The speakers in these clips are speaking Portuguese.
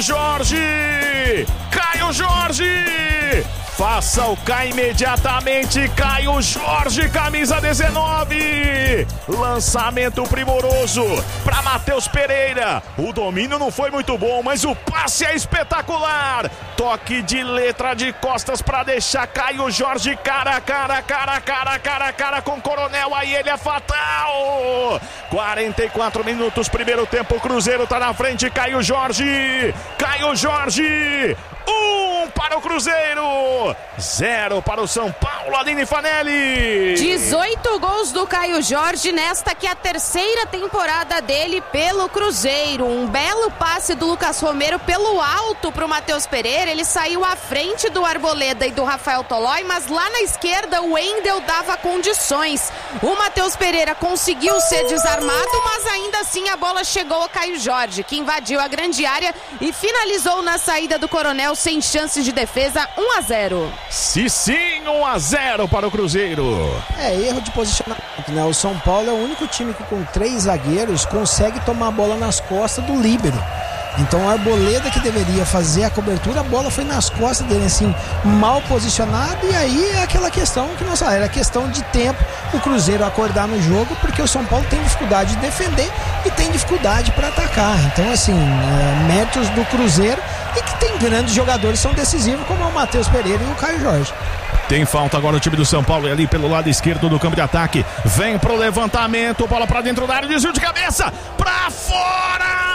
Caio Jorge! Caio Jorge! Faça o K imediatamente, Caio Jorge, camisa 19. Lançamento primoroso para Matheus Pereira. O domínio não foi muito bom, mas o passe é espetacular. Toque de letra de costas para deixar Caio Jorge cara a cara com Coronel. Aí ele é fatal. 44 minutos, primeiro tempo. O Cruzeiro tá na frente. Caio Jorge. Caio Jorge. 1 para o Cruzeiro, 0 para o São Paulo. Aline Fanelli. 18 gols do Caio Jorge nesta que é a terceira temporada dele pelo Cruzeiro. Um belo passe do Lucas Romero pelo alto para o Matheus Pereira. Ele saiu à frente do Arboleda e do Rafael Tolói, mas lá na esquerda o Wendel dava condições. O Matheus Pereira conseguiu ser desarmado, mas ainda assim a bola chegou ao Caio Jorge, que invadiu a grande área e finalizou na saída do Coronel sem chances de defesa. 1-0. Sim, 1-0 para o Cruzeiro. Erro de posicionamento, né? O São Paulo é o único time que com 3 zagueiros consegue tomar a bola nas costas do líbero. Então a Arboleda, que deveria fazer a cobertura, a bola foi nas costas dele, assim, mal posicionado. E aí é aquela questão que nós falamos, era questão de tempo o Cruzeiro acordar no jogo, porque o São Paulo tem dificuldade de defender e tem dificuldade para atacar. Então, assim, méritos do Cruzeiro, e que tem grandes jogadores que são decisivos, como o Matheus Pereira e o Caio Jorge. Tem falta agora o time do São Paulo, ali pelo lado esquerdo do campo de ataque. Vem pro levantamento, bola para dentro da área, desvio de cabeça, para fora!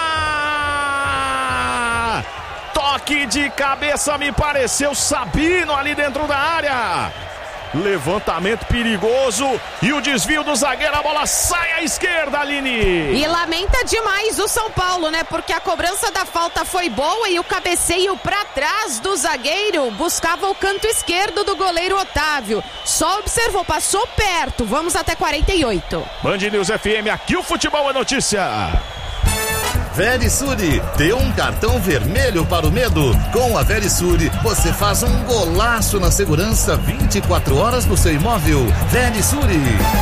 Toque de cabeça, me pareceu Sabino ali dentro da área. Levantamento perigoso e o desvio do zagueiro, a bola sai à esquerda, Aline. E lamenta demais o São Paulo, né? Porque a cobrança da falta foi boa e o cabeceio pra trás do zagueiro buscava o canto esquerdo do goleiro Otávio. Só observou, passou perto. Vamos até 48. Band News FM, aqui o futebol é notícia. Verisure, dê um cartão vermelho para o medo. Com a Verisure, você faz um golaço na segurança 24 horas do seu imóvel. Verisure.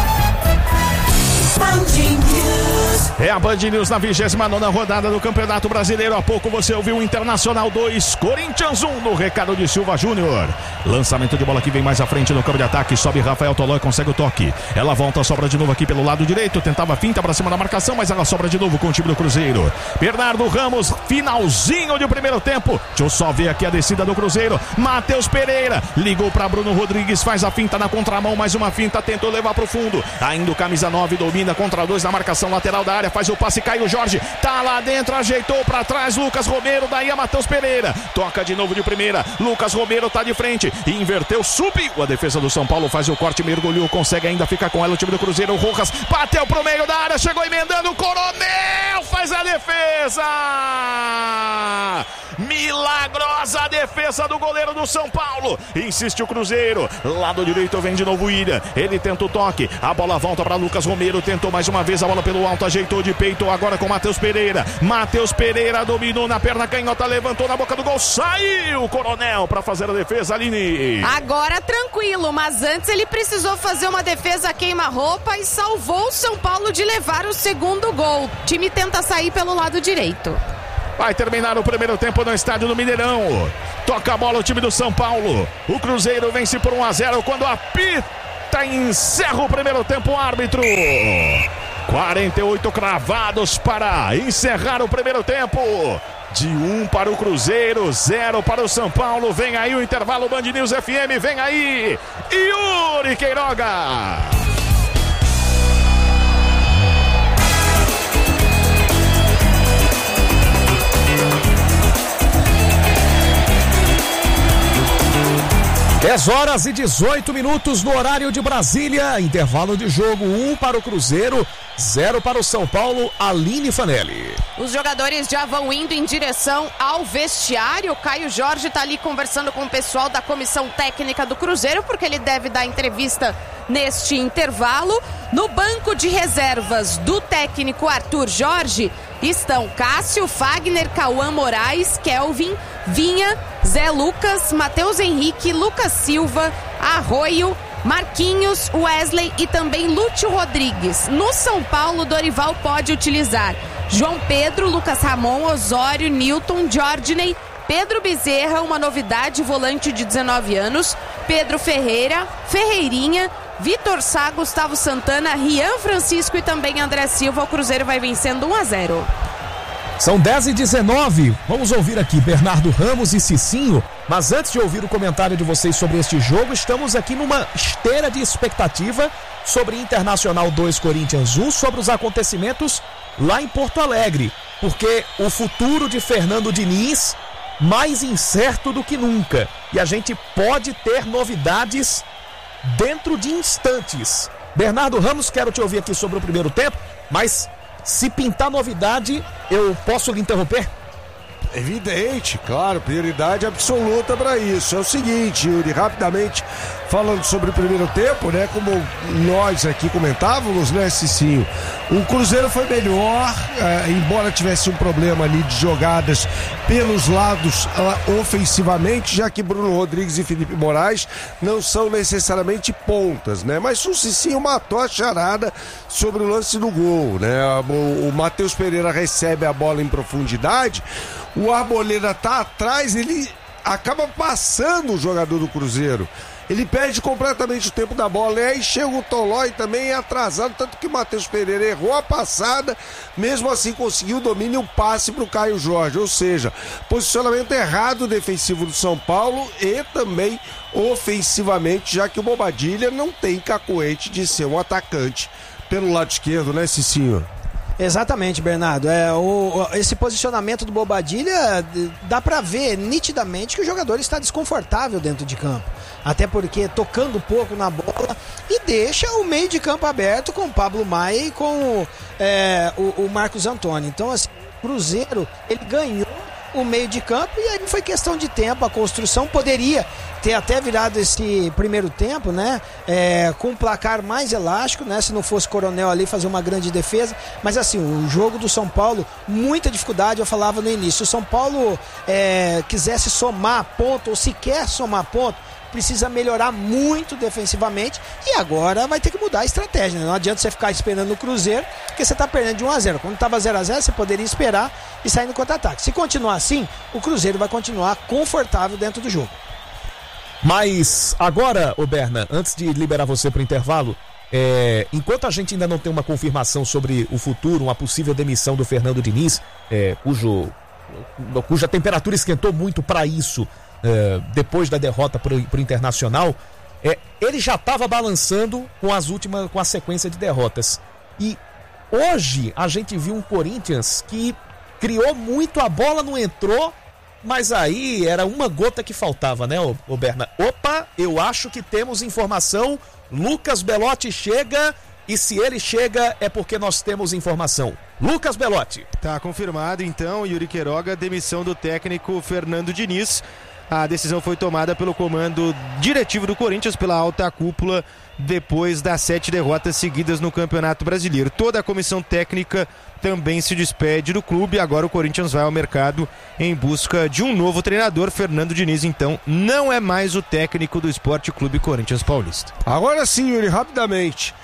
É a Band News na 29ª rodada do Campeonato Brasileiro. Há pouco você ouviu o Internacional 2, Corinthians 1 no recado de Silva Júnior. Lançamento de bola que vem mais à frente no campo de ataque. Sobe Rafael Tolói, consegue o toque. Ela volta, sobra de novo aqui pelo lado direito. Tentava finta pra cima da marcação, mas ela sobra de novo com o time do Cruzeiro. Bernardo Ramos, finalzinho de primeiro tempo. Deixa eu só ver aqui a descida do Cruzeiro. Matheus Pereira ligou pra Bruno Rodrigues, faz a finta na contramão. Mais uma finta, tentou levar pro fundo. Ainda o camisa 9 domina contra 2 na marcação lateral da área. Faz o passe, Caio Jorge, tá lá dentro, ajeitou pra trás, Lucas Romero, daí a Matheus Pereira, toca de novo de primeira, Lucas Romero tá de frente, inverteu, subiu, a defesa do São Paulo faz o corte, mergulhou, consegue ainda ficar com ela o time do Cruzeiro, Rojas, bateu pro meio da área, chegou emendando, o Coronel faz a defesa, milagrosa a defesa do goleiro do São Paulo, insiste o Cruzeiro, lado direito vem de novo o William, ele tenta o toque, a bola volta pra Lucas Romero, tentou mais uma vez a bola pelo alto, ajeitou de peito agora com Matheus Pereira. Matheus Pereira dominou na perna canhota, levantou na boca do gol, saiu o Coronel para fazer a defesa, Aline. Agora tranquilo, mas antes ele precisou fazer uma defesa queima-roupa e salvou o São Paulo de levar o segundo gol. O time tenta sair pelo lado direito. Vai terminar o primeiro tempo no estádio do Mineirão. Toca a bola o time do São Paulo. O Cruzeiro vence por 1-0 quando apita e encerra o primeiro tempo o árbitro. 48 cravados para encerrar o primeiro tempo. De 1 para o Cruzeiro, 0 para o São Paulo. Vem aí o intervalo Band News FM. Vem aí Yuri Queiroga. 10h18 no horário de Brasília, intervalo de jogo, 1 para o Cruzeiro, 0 para o São Paulo, Aline Fanelli. Os jogadores já vão indo em direção ao vestiário. O Caio Jorge está ali conversando com o pessoal da comissão técnica do Cruzeiro, porque ele deve dar entrevista neste intervalo. No banco de reservas do técnico Arthur Jorge estão Cássio, Fagner, Cauã Moraes, Kelvin, Vinha, Zé Lucas, Matheus Henrique, Lucas Silva, Arroio, Marquinhos, Wesley e também Lúcio Rodrigues. No São Paulo, Dorival pode utilizar João Pedro, Lucas Ramon, Osório, Newton, Jordney, Pedro Bezerra, uma novidade, volante de 19 anos, Pedro Ferreira, Ferreirinha, Vitor Sá, Gustavo Santana, Rian Francisco e também André Silva. O Cruzeiro vai vencendo 1-0. São 10h19, vamos ouvir aqui Bernardo Ramos e Cicinho, mas antes de ouvir o comentário de vocês sobre este jogo, estamos aqui numa esteira de expectativa sobre Internacional 2, Corinthians 1, sobre os acontecimentos lá em Porto Alegre, porque o futuro de Fernando Diniz mais incerto do que nunca, e a gente pode ter novidades dentro de instantes. Bernardo Ramos, quero te ouvir aqui sobre o primeiro tempo, mas se pintar novidade, eu posso lhe interromper? Evidente, claro, prioridade absoluta para isso. É o seguinte, Yuri, rapidamente falando sobre o primeiro tempo, né? Como nós aqui comentávamos, né, Cicinho? O Cruzeiro foi melhor, embora tivesse um problema ali de jogadas pelos lados ofensivamente, já que Bruno Rodrigues e Felipe Moraes não são necessariamente pontas, né? Mas o Cicinho matou a charada sobre o lance do gol, né? O Matheus Pereira recebe a bola em profundidade, o Arboleda tá atrás, ele acaba passando o jogador do Cruzeiro. Ele perde completamente o tempo da bola. E aí chega o Tolói também atrasado, tanto que o Matheus Pereira errou a passada, mesmo assim conseguiu o domínio e o passe para o Caio Jorge. Ou seja, posicionamento errado defensivo do São Paulo e também ofensivamente, já que o Bobadilha não tem cacoete de ser um atacante pelo lado esquerdo, né, Cicinho? Exatamente, Bernardo. Esse posicionamento do Bobadilha, dá pra ver nitidamente que o jogador está desconfortável dentro de campo. Até porque tocando pouco na bola e deixa o meio de campo aberto com o Pablo Maia e com o Marcos Antônio. Então, assim, o Cruzeiro, ele ganhou o meio de campo e aí foi questão de tempo. A construção poderia ter até virado esse primeiro tempo, né? Com um placar mais elástico, né? Se não fosse Coronel ali fazer uma grande defesa. Mas assim, o jogo do São Paulo, muita dificuldade, eu falava no início. Se o São Paulo quisesse somar ponto, ou se quer somar ponto, precisa melhorar muito defensivamente e agora vai ter que mudar a estratégia, né? Não adianta você ficar esperando o Cruzeiro, porque você está perdendo de 1-0. Quando estava 0-0, você poderia esperar e sair no contra-ataque. Se continuar assim, o Cruzeiro vai continuar confortável dentro do jogo. Mas agora, ô Berna, antes de liberar você para o intervalo, enquanto a gente ainda não tem uma confirmação sobre o futuro, uma possível demissão do Fernando Diniz, cuja temperatura esquentou muito para isso, depois da derrota pro Internacional, ele já estava balançando com a sequência de derrotas. E hoje a gente viu um Corinthians que criou muito, a bola não entrou, mas aí era uma gota que faltava, né, ô Berna? Opa, eu acho que temos informação. Lucas Belotti chega, e se ele chega é porque nós temos informação. Lucas Belotti. Tá confirmado então, Yuri Queiroga, demissão do técnico Fernando Diniz. A decisão foi tomada pelo comando diretivo do Corinthians, pela alta cúpula, depois das 7 derrotas seguidas no Campeonato Brasileiro. Toda a comissão técnica também se despede do clube. Agora o Corinthians vai ao mercado em busca de um novo treinador. Fernando Diniz, então, não é mais o técnico do Sport Clube Corinthians Paulista. Agora sim, Yuri, rapidamente.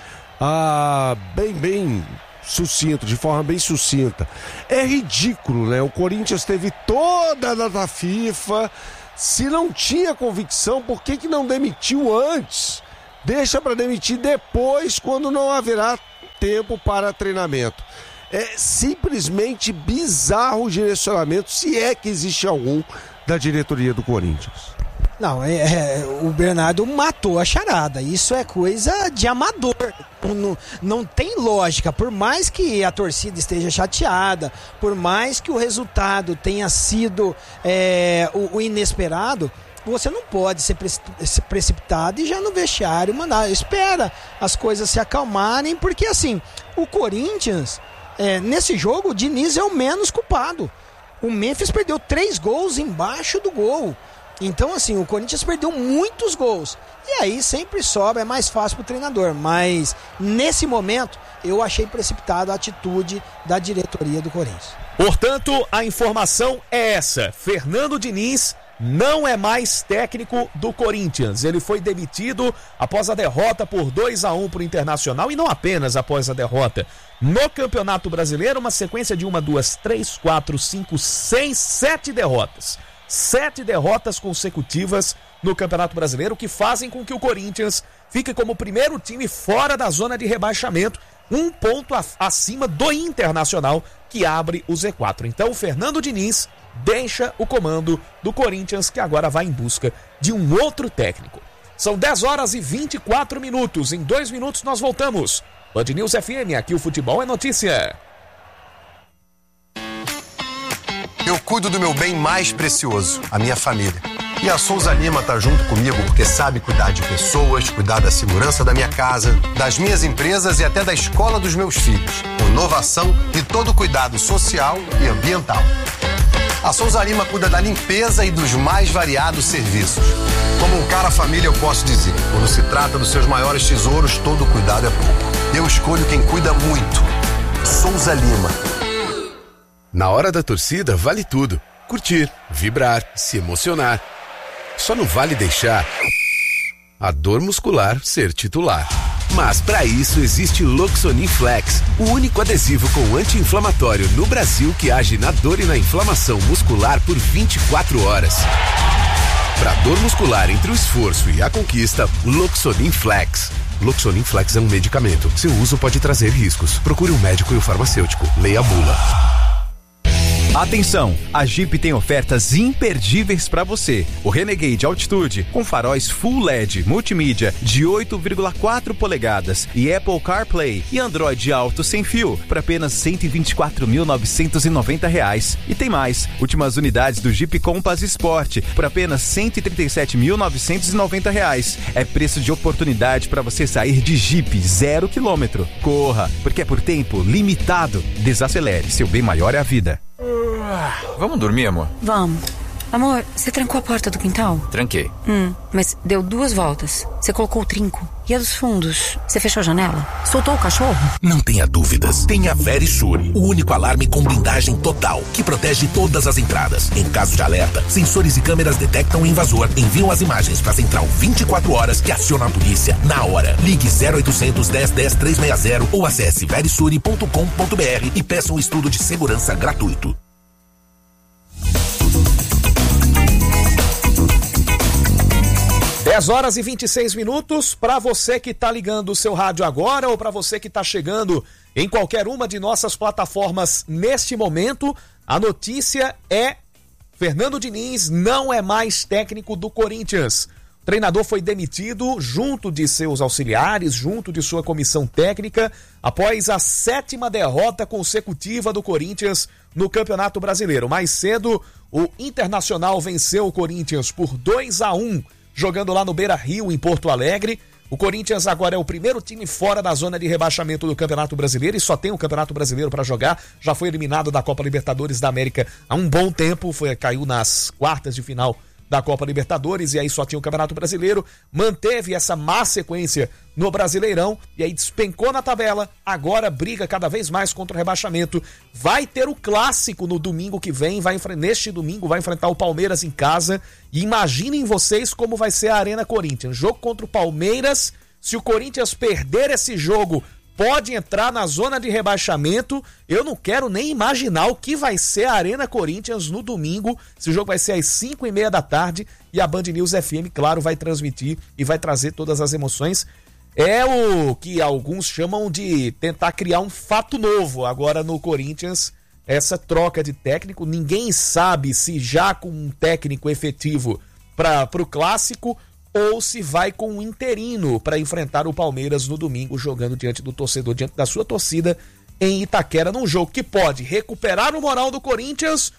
Bem sucinto, de forma bem sucinta. É ridículo, né? O Corinthians teve toda a data FIFA. Se não tinha convicção, por que não demitiu antes? Deixa para demitir depois, quando não haverá tempo para treinamento. É simplesmente bizarro o direcionamento, se é que existe algum, da diretoria do Corinthians. Não, o Bernardo matou a charada. Isso é coisa de amador. Não tem lógica. Por mais que a torcida esteja chateada, por mais que o resultado tenha sido o inesperado, você não pode ser precipitado e já no vestiário mandar. Espera as coisas se acalmarem, porque assim, o Corinthians, nesse jogo, o Diniz é o menos culpado. O Memphis perdeu 3 gols embaixo do gol. Então, assim, o Corinthians perdeu muitos gols. E aí sempre sobra, é mais fácil para o treinador. Mas, nesse momento, eu achei precipitado a atitude da diretoria do Corinthians. Portanto, a informação é essa. Fernando Diniz não é mais técnico do Corinthians. Ele foi demitido após a derrota por 2-1 para o Internacional, e não apenas após a derrota. No Campeonato Brasileiro, uma sequência de 1, 2, 3, 4, 5, 6, 7 derrotas. 7 derrotas consecutivas no Campeonato Brasileiro, que fazem com que o Corinthians fique como o primeiro time fora da zona de rebaixamento, 1 ponto acima do Internacional, que abre o Z4. Então o Fernando Diniz deixa o comando do Corinthians, que agora vai em busca de um outro técnico. São 10h24. Em 2 minutos nós voltamos. Band News FM, aqui o futebol é notícia. Eu cuido do meu bem mais precioso, a minha família. E a Souza Lima tá junto comigo porque sabe cuidar de pessoas, cuidar da segurança da minha casa, das minhas empresas e até da escola dos meus filhos. Com inovação e todo cuidado social e ambiental. A Souza Lima cuida da limpeza e dos mais variados serviços. Como um cara família, eu posso dizer, quando se trata dos seus maiores tesouros, todo cuidado é pouco. Eu escolho quem cuida muito. Souza Lima. Na hora da torcida, vale tudo. Curtir, vibrar, se emocionar. Só não vale deixar a dor muscular ser titular. Mas para isso existe Loxonin Flex, o único adesivo com anti-inflamatório no Brasil que age na dor e na inflamação muscular por 24 horas. Para dor muscular entre o esforço e a conquista, Loxonin Flex. Loxonin Flex é um medicamento. Seu uso pode trazer riscos. Procure um médico e o farmacêutico. Leia a bula. Atenção, a Jeep tem ofertas imperdíveis para você. O Renegade Altitude com faróis Full LED multimídia de 8,4 polegadas e Apple CarPlay e Android Auto sem fio por apenas R$ 124.990. E tem mais, últimas unidades do Jeep Compass Sport por apenas R$ 137.990. É preço de oportunidade para você sair de Jeep 0 km. Corra, porque é por tempo limitado. Desacelere, seu bem maior é a vida. Vamos dormir, amor? Vamos. Amor, você trancou a porta do quintal? Tranquei. Mas deu 2 voltas. Você colocou o trinco. E a dos fundos? Você fechou a janela? Soltou o cachorro? Não tenha dúvidas. Tenha a Verisure, o único alarme com blindagem total, que protege todas as entradas. Em caso de alerta, sensores e câmeras detectam o invasor, enviam as imagens para a central 24 horas que aciona a polícia na hora. Ligue 0800 10 10 360 ou acesse verisure.com.br e peça um estudo de segurança gratuito. 10h26. Para você que está ligando o seu rádio agora ou para você que está chegando em qualquer uma de nossas plataformas neste momento, a notícia é: Fernando Diniz não é mais técnico do Corinthians. O treinador foi demitido junto de seus auxiliares, junto de sua comissão técnica, após a 7ª derrota consecutiva do Corinthians no Campeonato Brasileiro. Mais cedo, o Internacional venceu o Corinthians por 2-1, jogando lá no Beira-Rio, em Porto Alegre. O Corinthians agora é o primeiro time fora da zona de rebaixamento do Campeonato Brasileiro e só tem o Campeonato Brasileiro para jogar. Já foi eliminado da Copa Libertadores da América há um bom tempo, caiu nas quartas de final da Copa Libertadores e aí só tinha o Campeonato Brasileiro. Manteve essa má sequência no Brasileirão e aí despencou na tabela. Agora briga cada vez mais contra o rebaixamento. Vai ter o clássico no domingo que vem, neste domingo vai enfrentar o Palmeiras em casa. E imaginem vocês como vai ser a Arena Corinthians. Jogo contra o Palmeiras. Se o Corinthians perder esse jogo, pode entrar na zona de rebaixamento. Eu não quero nem imaginar o que vai ser a Arena Corinthians no domingo. Esse jogo vai ser às 5h30 da tarde e a Band News FM, claro, vai transmitir e vai trazer todas as emoções. É o que alguns chamam de tentar criar um fato novo agora no Corinthians, essa troca de técnico. Ninguém sabe se já com um técnico efetivo para o clássico ou se vai com um interino para enfrentar o Palmeiras no domingo, jogando diante do torcedor, diante da sua torcida em Itaquera, num jogo que pode recuperar o moral do Corinthians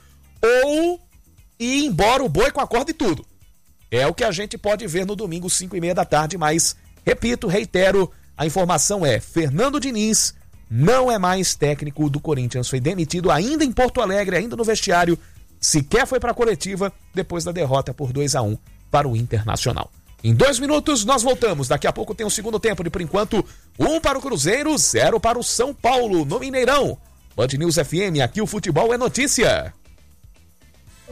ou ir embora o boi com a corda e tudo. É o que a gente pode ver no domingo, 5h30 da tarde, mas, repito, reitero, a informação é: Fernando Diniz não é mais técnico do Corinthians, foi demitido ainda em Porto Alegre, ainda no vestiário, sequer foi para a coletiva depois da derrota por 2-1 para o Internacional. Em 2 minutos nós voltamos, daqui a pouco tem o segundo tempo, por enquanto 1 para o Cruzeiro, 0 para o São Paulo, no Mineirão. Band News FM, aqui o futebol é notícia.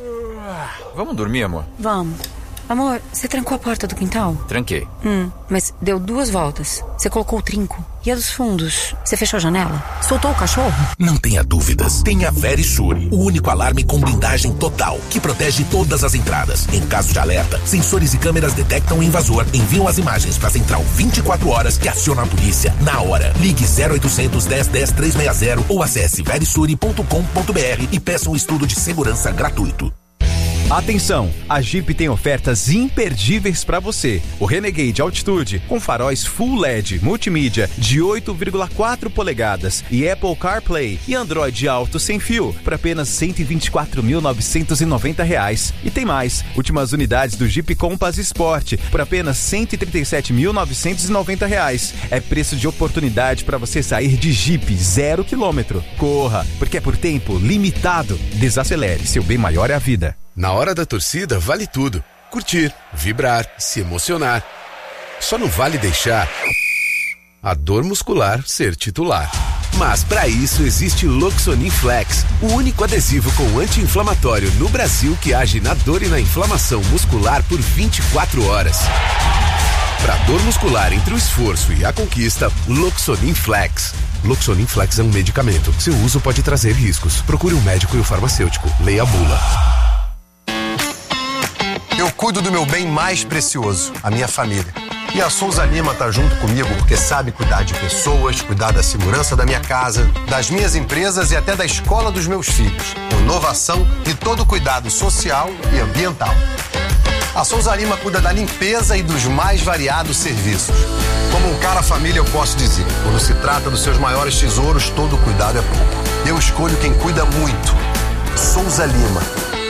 Vamos dormir, amor? Vamos. Amor, você trancou a porta do quintal? Tranquei. Mas deu 2 voltas. Você colocou o trinco. E a dos fundos? Você fechou a janela? Soltou o cachorro? Não tenha dúvidas. Tem a Verisur, o único alarme com blindagem total, que protege todas as entradas. Em caso de alerta, sensores e câmeras detectam o invasor, enviam as imagens para a central 24 horas que aciona a polícia na hora. Ligue 0800 10 10 360 ou acesse verisure.com.br e peça um estudo de segurança gratuito. Atenção, a Jeep tem ofertas imperdíveis para você. O Renegade Altitude com faróis Full LED multimídia de 8,4 polegadas e Apple CarPlay e Android Auto sem fio por apenas R$ 124.990. E tem mais, últimas unidades do Jeep Compass Sport por apenas R$ 137.990. É preço de oportunidade para você sair de Jeep 0 km. Corra, porque é por tempo limitado. Desacelere, seu bem maior é a vida. Na hora da torcida, vale tudo. Curtir, vibrar, se emocionar. Só não vale deixar a dor muscular ser titular. Mas para isso existe Loxonin Flex, o único adesivo com anti-inflamatório no Brasil que age na dor e na inflamação muscular por 24 horas. Para dor muscular entre o esforço e a conquista, Loxonin Flex. Loxonin Flex é um medicamento. Seu uso pode trazer riscos. Procure um médico e o farmacêutico. Leia a bula. Eu cuido do meu bem mais precioso, a minha família. E a Souza Lima tá junto comigo porque sabe cuidar de pessoas, cuidar da segurança da minha casa, das minhas empresas e até da escola dos meus filhos. Inovação e todo cuidado social e ambiental. A Souza Lima cuida da limpeza e dos mais variados serviços. Como um cara família, eu posso dizer, quando se trata dos seus maiores tesouros, todo cuidado é pouco. Eu escolho quem cuida muito. Souza Lima.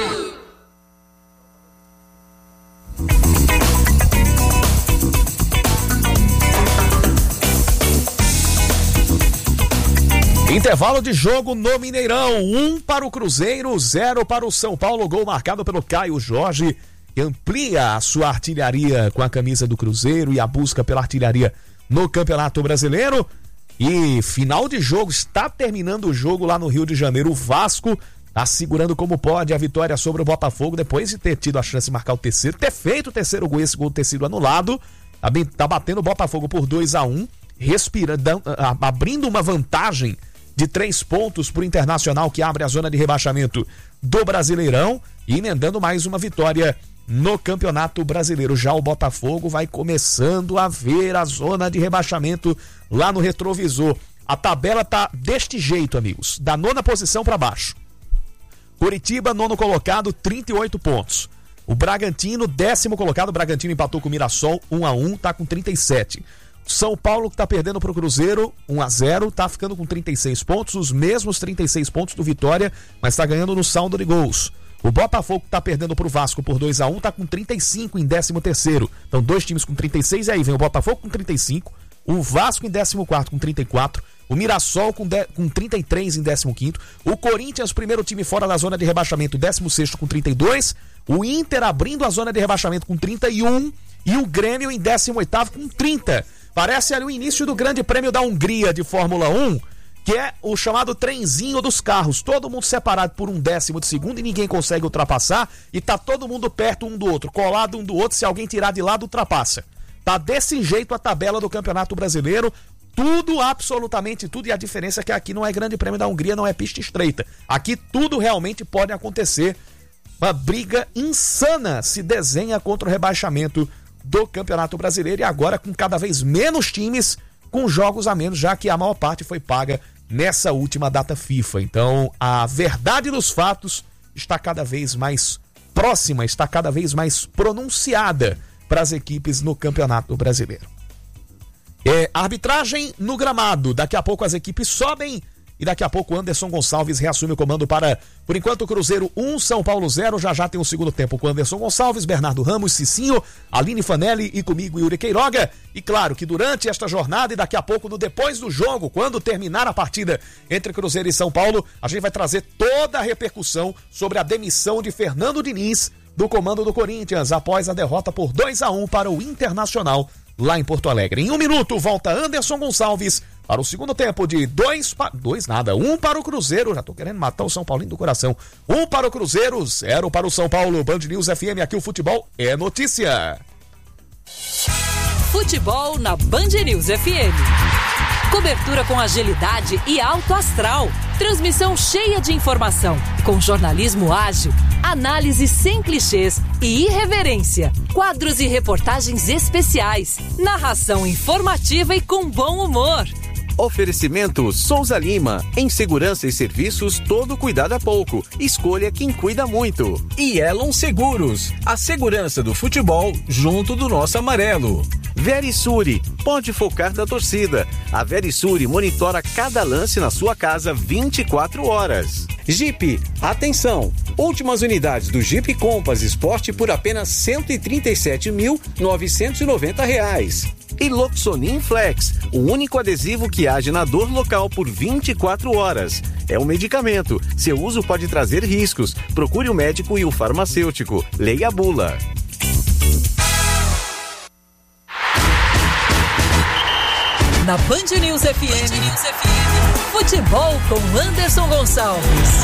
Intervalo de jogo no Mineirão, 1 para o Cruzeiro, 0 para o São Paulo, gol marcado pelo Caio Jorge, que amplia a sua artilharia com a camisa do Cruzeiro e a busca pela artilharia no Campeonato Brasileiro. E final de jogo, está terminando o jogo lá no Rio de Janeiro, o Vasco está segurando como pode a vitória sobre o Botafogo, depois de ter tido a chance de marcar o terceiro, ter feito o terceiro gol, esse gol ter sido anulado, tá batendo o Botafogo por 2-1, abrindo uma vantagem de 3 pontos para o Internacional, que abre a zona de rebaixamento do Brasileirão, e emendando mais uma vitória no Campeonato Brasileiro. Já o Botafogo vai começando a ver a zona de rebaixamento lá no retrovisor. A tabela tá deste jeito, amigos, da 9ª posição para baixo. Curitiba, 9º colocado, 38 pontos. O Bragantino, 10º colocado, o Bragantino empatou com o Mirassol, 1-1, tá com 37. São Paulo, que tá perdendo pro Cruzeiro, 1-0, tá ficando com 36 pontos, os mesmos 36 pontos do Vitória, mas tá ganhando no saldo de gols. O Botafogo, que tá perdendo pro Vasco por 2-1, tá com 35 em 13º. Então, 2 times com 36, e aí vem o Botafogo com 35, o Vasco em 14º com 34, o Mirassol com 33 em 15º, o Corinthians, primeiro time fora da zona de rebaixamento, 16º com 32, o Inter abrindo a zona de rebaixamento com 31, e o Grêmio em 18º com 30. Parece ali o início do Grande Prêmio da Hungria de Fórmula 1, que é o chamado trenzinho dos carros. Todo mundo separado por 1/10 de segundo e ninguém consegue ultrapassar, e tá todo mundo perto um do outro, colado um do outro, se alguém tirar de lado, ultrapassa. Tá desse jeito a tabela do Campeonato Brasileiro, tudo, absolutamente tudo, e a diferença é que aqui não é Grande Prêmio da Hungria, não é pista estreita. Aqui tudo realmente pode acontecer. Uma briga insana se desenha contra o rebaixamento do Campeonato Brasileiro, e agora com cada vez menos times com jogos a menos, já que a maior parte foi paga nessa última data FIFA. Então a verdade dos fatos está cada vez mais próxima, está cada vez mais pronunciada para as equipes no Campeonato Brasileiro. Arbitragem no gramado, daqui a pouco as equipes sobem, e daqui a pouco Anderson Gonçalves reassume o comando para, por enquanto, Cruzeiro 1, São Paulo 0, já tem o segundo tempo com Anderson Gonçalves, Bernardo Ramos, Cicinho, Aline Fanelli e comigo, Yuri Queiroga. E claro que durante esta jornada e daqui a pouco, no depois do jogo, quando terminar a partida entre Cruzeiro e São Paulo, a gente vai trazer toda a repercussão sobre a demissão de Fernando Diniz do comando do Corinthians, após a derrota por 2-1 para o Internacional lá em Porto Alegre. Em 1 minuto, volta Anderson Gonçalves para o segundo tempo de 1 para o Cruzeiro. Já tô querendo matar o São Paulinho do coração. 1 para o Cruzeiro, 0 para o São Paulo. Band News FM, aqui o futebol é notícia. Futebol na Band News FM. Cobertura com agilidade e alto astral. Transmissão cheia de informação, com jornalismo ágil, análise sem clichês e irreverência. Quadros e reportagens especiais. Narração informativa e com bom humor. Oferecimento Souza Lima. Em segurança e serviços, todo cuidado é pouco. Escolha quem cuida muito. E Elon Seguros. A segurança do futebol junto do nosso amarelo. Verisure. Pode focar da torcida. A Verisure monitora cada lance na sua casa 24 horas. Jeep. Atenção. Últimas unidades do Jeep Compass Sport por apenas R$137.990. E Loxonin Flex, o único adesivo que age na dor local por 24 horas. É um medicamento. Seu uso pode trazer riscos. Procure o médico e o farmacêutico. Leia a bula. Na Band News FM, futebol com Anderson Gonçalves.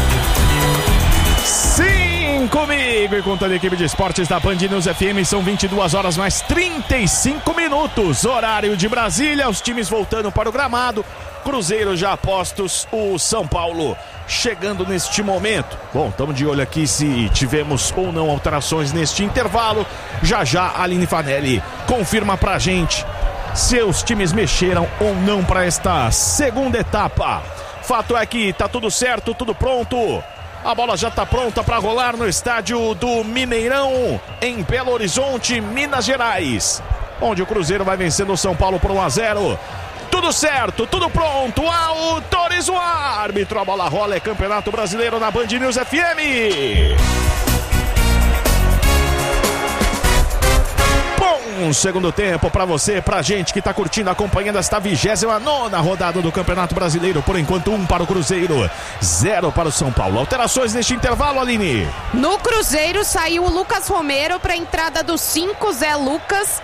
Sim, comigo e com toda a equipe de esportes da Band News FM, são 22 horas mais 35 minutos, horário de Brasília, os times voltando para o gramado, Cruzeiro já apostos, o São Paulo chegando neste momento. Bom, estamos de olho aqui se tivemos ou não alterações neste intervalo, já a Aline Fanelli confirma pra gente se os times mexeram ou não para esta segunda etapa. Fato é que tá tudo certo, tudo pronto. A bola já está pronta para rolar no estádio do Mineirão, em Belo Horizonte, Minas Gerais, onde o Cruzeiro vai vencendo o São Paulo por 1-0. Tudo certo, tudo pronto, autoriza o árbitro, a bola rola, é Campeonato Brasileiro na Band News FM. Bom segundo tempo pra você, pra gente que tá curtindo, acompanhando esta 29ª rodada do Campeonato Brasileiro. Por enquanto, 1 para o Cruzeiro, 0 para o São Paulo. Alterações neste intervalo, Aline? No Cruzeiro saiu o Lucas Romero pra entrada do 5, Zé Lucas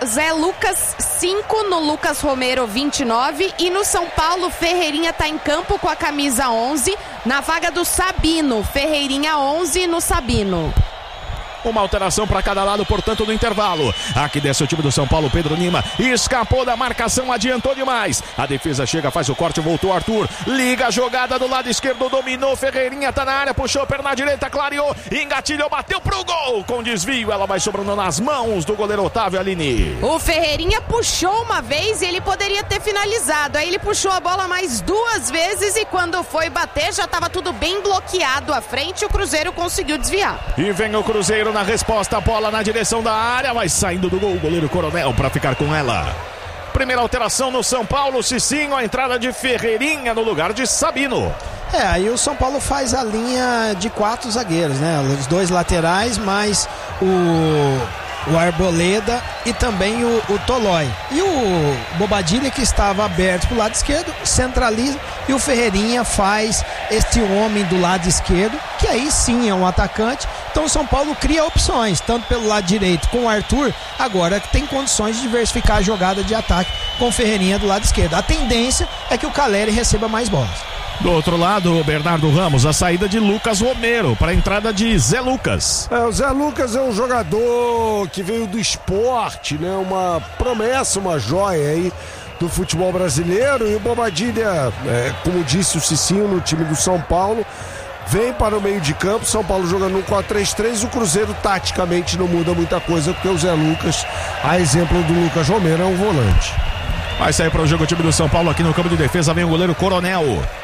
5, no Lucas Romero 29. E no São Paulo, Ferreirinha tá em campo com a camisa 11, na vaga do Sabino. Ferreirinha 11 no Sabino. Uma alteração para cada lado, portanto, no intervalo. Aqui desce o time do São Paulo, Pedro Lima escapou da marcação, adiantou demais. A defesa chega, faz o corte, voltou Arthur. Liga a jogada do lado esquerdo, dominou, Ferreirinha tá na área, puxou, perna direita, clareou, engatilhou, bateu pro gol. Com desvio, ela vai sobrando nas mãos do goleiro Otávio, Aline. O Ferreirinha puxou uma vez e ele poderia ter finalizado. Aí ele puxou a bola mais 2 vezes e quando foi bater já estava tudo bem bloqueado à frente. O Cruzeiro conseguiu desviar. E vem o Cruzeiro na resposta, a bola na direção da área, vai saindo do gol o goleiro Coronel para ficar com ela. Primeira alteração no São Paulo, Cicinho, a entrada de Ferreirinha no lugar de Sabino. Aí o São Paulo faz a linha de 4 zagueiros, né? Os 2 laterais, mais o Arboleda e também o Tolói. E o Bobadilha, que estava aberto para o lado esquerdo, centraliza, e o Ferreirinha faz este homem do lado esquerdo, que aí sim é um atacante. Então o São Paulo cria opções, tanto pelo lado direito com o Arthur, agora tem condições de diversificar a jogada de ataque com o Ferreirinha do lado esquerdo. A tendência é que o Caleri receba mais bolas. Do outro lado, o Bernardo Ramos, a saída de Lucas Romero para a entrada de Zé Lucas. O Zé Lucas é um jogador que veio do esporte, né? Uma promessa, uma joia aí do futebol brasileiro. E o Bobadilha, como disse o Cicinho, no time do São Paulo, vem para o meio de campo. São Paulo jogando um 4-3-3. O Cruzeiro taticamente não muda muita coisa, porque o Zé Lucas, a exemplo do Lucas Romero, é um volante. Vai sair para o jogo o time do São Paulo aqui no campo de defesa. Vem o goleiro Coronel.